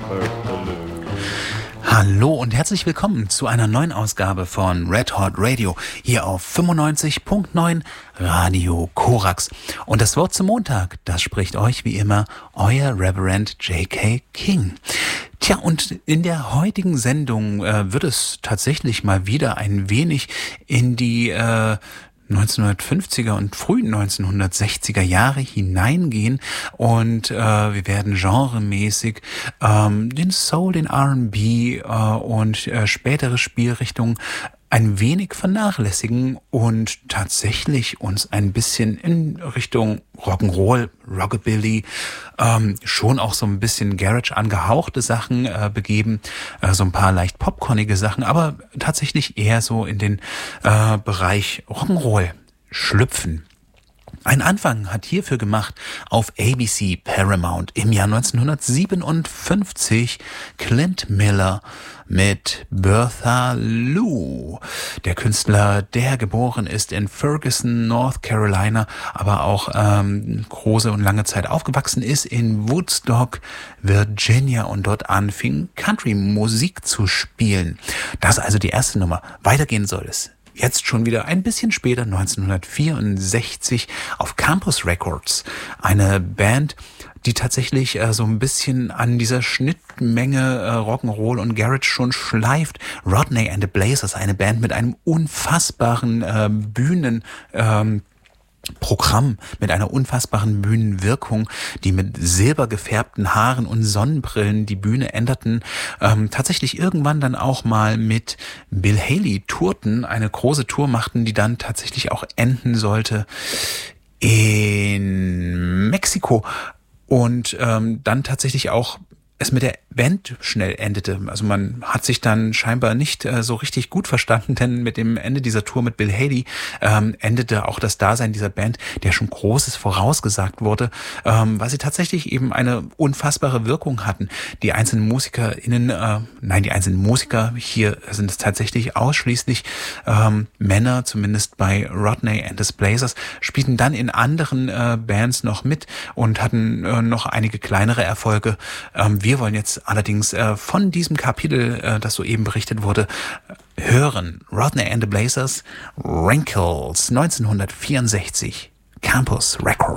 Hallo und herzlich willkommen zu einer neuen Ausgabe von Red Hot Radio hier auf 95.9 Radio Korax. Und das Wort zum Montag, das spricht euch wie immer euer Reverend J.K. King. Tja, und in der heutigen Sendung wird es tatsächlich mal wieder ein wenig in die 1950er und frühen 1960er Jahre hineingehen und wir werden genremäßig den Soul, den R&B und spätere Spielrichtungen ein wenig vernachlässigen und tatsächlich uns ein bisschen in Richtung Rock'n'Roll, Rockabilly, schon auch so ein bisschen Garage angehauchte Sachen begeben, so ein paar leicht popcornige Sachen, aber tatsächlich eher so in den Bereich Rock'n'Roll schlüpfen. Ein Anfang hat hierfür gemacht auf ABC Paramount im Jahr 1957 Clint Miller mit Bertha Lou. Der Künstler, der geboren ist in Ferguson, North Carolina, aber auch große und lange Zeit aufgewachsen ist in Woodstock, Virginia und dort anfing Country-Musik zu spielen. Das ist also die erste Nummer. Weitergehen soll es jetzt schon wieder ein bisschen später, 1964, auf Campus Records. Eine Band, die tatsächlich so ein bisschen an dieser Schnittmenge Rock'n'Roll und Garage schon schleift. Rodney and the Blazers, eine Band mit einem unfassbaren Programm, mit einer unfassbaren Bühnenwirkung, die mit silbergefärbten Haaren und Sonnenbrillen die Bühne änderten, tatsächlich irgendwann dann auch mal mit Bill Haley tourten, eine große Tour machten, die dann tatsächlich auch enden sollte in Mexiko und dann tatsächlich auch es mit der Band schnell endete. Also man hat sich dann scheinbar nicht so richtig gut verstanden, denn mit dem Ende dieser Tour mit Bill Haley endete auch das Dasein dieser Band, der schon Großes vorausgesagt wurde, weil sie tatsächlich eben eine unfassbare Wirkung hatten. Die einzelnen Musiker, hier sind es tatsächlich ausschließlich Männer, zumindest bei Rodney and the Blazers, spielten dann in anderen Bands noch mit und hatten noch einige kleinere Erfolge. Wir wollen jetzt allerdings von diesem Kapitel, das soeben berichtet wurde, hören. Rodney and the Blazers, Wrinkles, 1964, Campus Records.